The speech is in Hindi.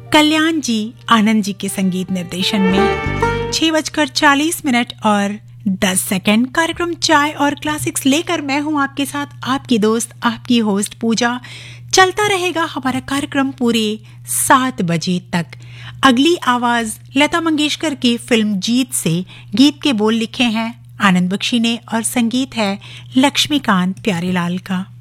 कल्याण जी आनंद जी के संगीत निर्देशन में 6:40 और 10 सेकंड कार्यक्रम चाय और क्लासिक्स लेकर मैं हूं आपके साथ आपकी दोस्त आपकी होस्ट पूजा। चलता रहेगा हमारा कार्यक्रम पूरे 7 बजे तक। अगली आवाज लता मंगेशकर की फिल्म जीत से। गीत के बोल लिखे हैं आनंद बख्शी ने और संगीत है लक्ष्मीकांत प्यारेलाल का।